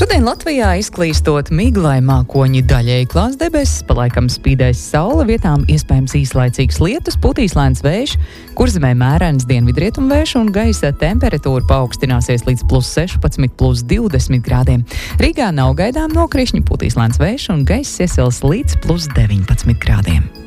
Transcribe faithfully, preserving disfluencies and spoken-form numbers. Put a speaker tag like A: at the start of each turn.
A: Šodien Latvijā izklīstot miglai mākoņi, daļēji klās debesis, pa laikam spīdēs saule, vietām iespējams īslaicīgs lietus, putīs lēns vējš, kurzemē mērens dienvidrietumu vējš un gaisa temperatūra paaugstināsies līdz plus sešpadsmit, plus divdesmit grādiem. Rīgā nav gaidām nokrišņi, putīs lēns vējš un gaiss iesils līdz plus deviņpadsmit grādiem.